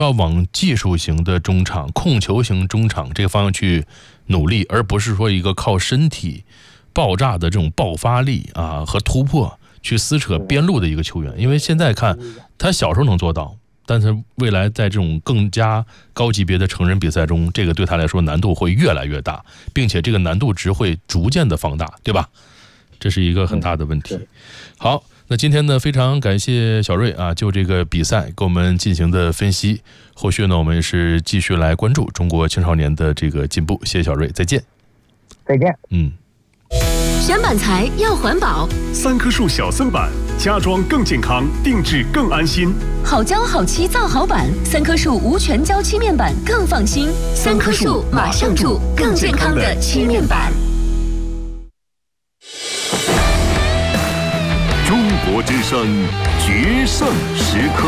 要往技术型的中场、控球型中场这个方向去努力，而不是说一个靠身体爆炸的这种爆发力啊和突破去撕扯边路的一个球员。因为现在看他小时候能做到，但是未来在这种更加高级别的成人比赛中，这个对他来说难度会越来越大，并且这个难度值会逐渐的放大，对吧？这是一个很大的问题。好，那今天呢，非常感谢小瑞啊，就这个比赛给我们进行的分析。后续呢，我们是继续来关注中国青少年的这个进步。谢谢小瑞，再见。 再见。 选板材要环保 ，3棵树小森板，家装更健康，定制更安心。 好胶好漆造好板，3棵树无全胶漆面板更放心。3棵树马上住，更健康的漆面板。 中国之声决胜时刻。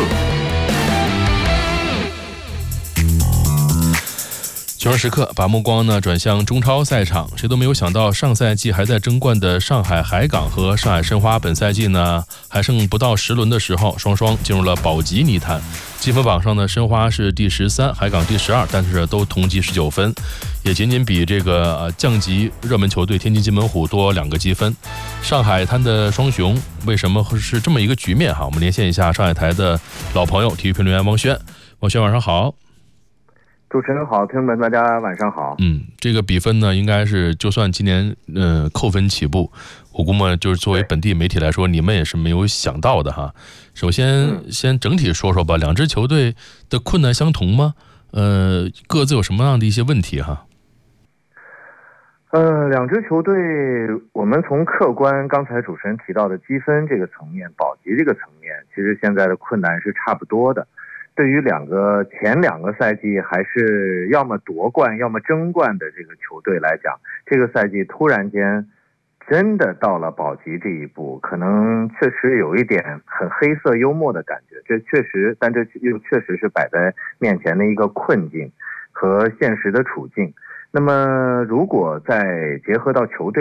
决胜时刻，把目光呢转向中超赛场。谁都没有想到，上赛季还在争冠的上海海港和上海申花，本赛季呢还剩不到10轮的时候，双双进入了保级泥潭。积分榜上呢，申花是第13，海港第12，但是都同积19分，也仅仅比这个降级热门球队天津津门虎多2个积分。上海滩的双雄为什么是这么一个局面哈？我们连线一下上海台的老朋友，体育评论员汪轩。汪轩，晚上好。 主持人好，听众们大家晚上好。 这个比分呢，应该是就算今年扣分起步，我估摸就是作为本地媒体来说，你们也是没有想到的哈。首先，先整体说说吧，两支球队的困难相同吗？各自有什么样的一些问题哈？ 两支球队，我们从客观刚才主持人提到的积分这个层面、保级这个层面，其实现在的困难是差不多的。对于前两个赛季还是要么夺冠要么争冠的这个球队来讲，这个赛季突然间真的到了保级这一步，可能确实有一点很黑色幽默的感觉。这又确实是摆在面前的一个困境和现实的处境。那么如果再结合到球队